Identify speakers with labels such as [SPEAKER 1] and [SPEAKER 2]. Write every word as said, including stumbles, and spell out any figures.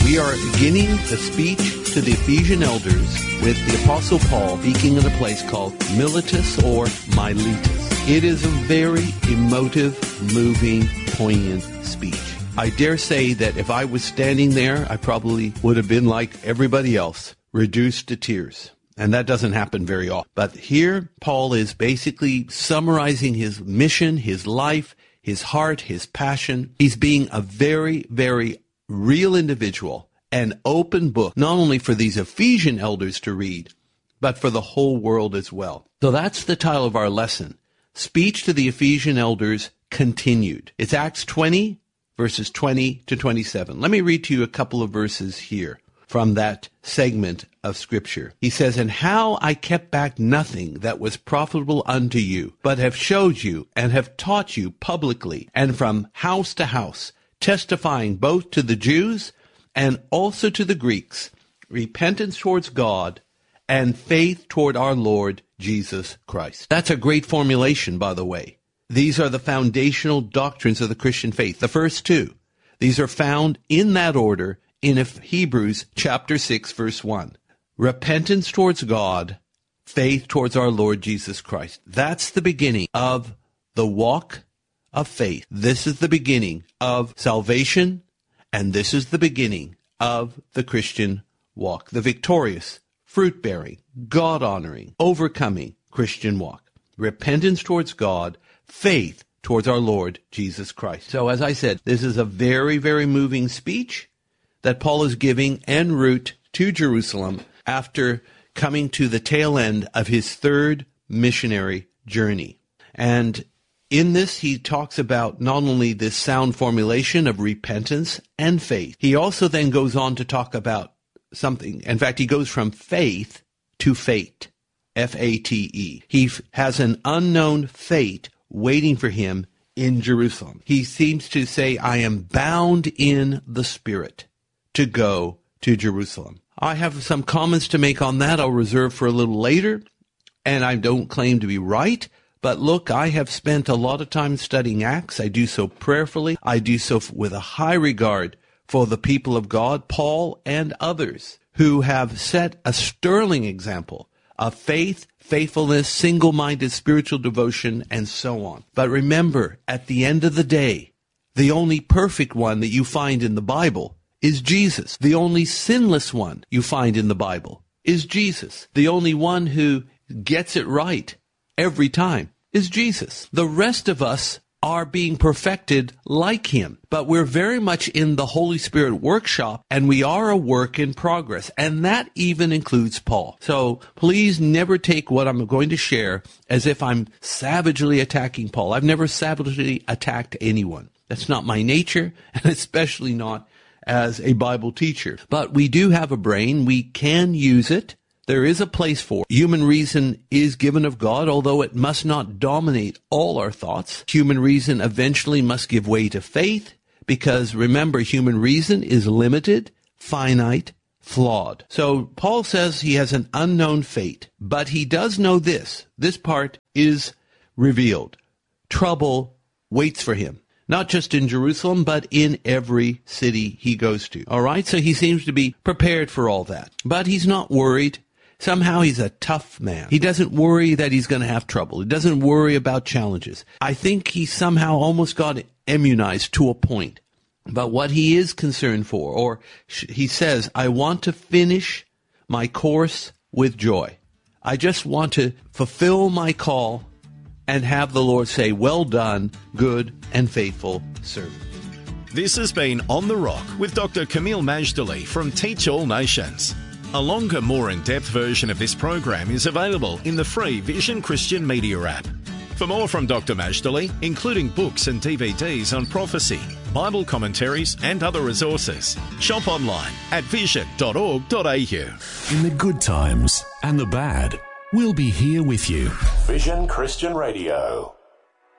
[SPEAKER 1] We are beginning the speech to the Ephesian elders with the Apostle Paul speaking in a place called Miletus or Miletus. It is a very emotive, moving, poignant speech. I dare say that if I was standing there, I probably would have been like everybody else, reduced to tears. And that doesn't happen very often. But here, Paul is basically summarizing his mission, his life, his heart, his passion. He's being a very, very real individual, an open book, not only for these Ephesian elders to read, but for the whole world as well. So that's the title of our lesson, Speech to the Ephesian Elders Continued. It's Acts twenty, verses twenty to twenty-seven. Let me read to you a couple of verses here from that segment of Scripture. He says, "And how I kept back nothing that was profitable unto you, but have showed you and have taught you publicly and from house to house, testifying both to the Jews and also to the Greeks, repentance towards God and faith toward our Lord Jesus Christ." That's a great formulation, by the way. These are the foundational doctrines of the Christian faith. The first two, these are found in that order in Hebrews chapter six, verse one. Repentance towards God, faith towards our Lord Jesus Christ. That's the beginning of the walk of faith. This is the beginning of salvation, and this is the beginning of the Christian walk, the victorious, fruit-bearing, God-honoring, overcoming Christian walk. Repentance towards God, faith towards our Lord Jesus Christ. So as I said, this is a very, very moving speech that Paul is giving en route to Jerusalem after coming to the tail end of his third missionary journey. And in this, he talks about not only this sound formulation of repentance and faith, he also then goes on to talk about something. In fact, he goes from faith to fate, F A T E. He f- has an unknown fate waiting for him in Jerusalem. He seems to say, I am bound in the Spirit to go to Jerusalem. I have some comments to make on that I'll reserve for a little later, and I don't claim to be right, but look, I have spent a lot of time studying Acts. I do so prayerfully. I do so with a high regard for the people of God, Paul and others, who have set a sterling example of faith, faithfulness, single-minded spiritual devotion, and so on. But remember, at the end of the day, the only perfect one that you find in the Bible is Jesus. The only sinless one you find in the Bible is Jesus. The only one who gets it right every time is Jesus. The rest of us are being perfected like him, but we're very much in the Holy Spirit workshop, and we are a work in progress, and that even includes Paul. So please never take what I'm going to share as if I'm savagely attacking Paul. I've never savagely attacked anyone. That's not my nature, and especially not as a Bible teacher. But we do have a brain. We can use it. There is a place for it. Human reason is given of God, although it must not dominate all our thoughts. Human reason eventually must give way to faith, because remember, human reason is limited, finite, flawed. So Paul says he has an unknown fate, but he does know this. This part is revealed. Trouble waits for him. Not just in Jerusalem, but in every city he goes to. All right, so he seems to be prepared for all that. But he's not worried. Somehow he's a tough man. He doesn't worry that he's going to have trouble. He doesn't worry about challenges. I think he somehow almost got immunized to a point. But what he is concerned for, or he says, I want to finish my course with joy. I just want to fulfill my call and have the Lord say, well done, good and faithful servant.
[SPEAKER 2] This has been On the Rock with Doctor Kameel Majdali from Teach All Nations. A longer, more in-depth version of this program is available in the free Vision Christian Media app. For more from Doctor Majdali, including books and D V Ds on prophecy, Bible commentaries and other resources, shop online at vision dot org dot a u.
[SPEAKER 3] In the good times and the bad, we'll be here with you.
[SPEAKER 4] Vision Christian Radio.